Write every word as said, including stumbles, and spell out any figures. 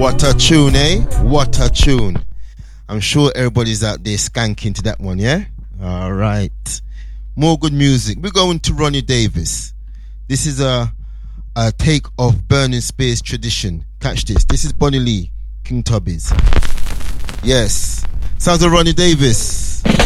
What a tune, eh? What a tune. I'm sure everybody's out there skanking to that one, yeah? All right. More good music. We're going to Ronnie Davis. This is a, a take of Burning Spears tradition. Catch this. This is Bonnie Lee, King Tubbies. Yes. Sounds of Ronnie Davis.